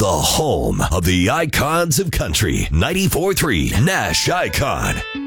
the home of the icons of country. 94.3 Nash Icon.